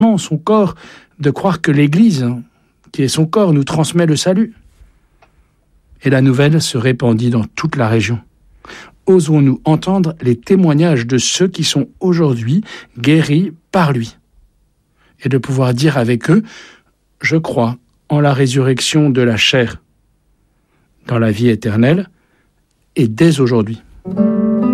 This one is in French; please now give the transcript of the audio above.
son corps, de croire que l'Église, qui est son corps, nous transmet le salut. Et la nouvelle se répandit dans toute la région. Osons-nous entendre les témoignages de ceux qui sont aujourd'hui guéris par lui, et de pouvoir dire avec eux, je crois en la résurrection de la chair, dans la vie éternelle, et dès aujourd'hui.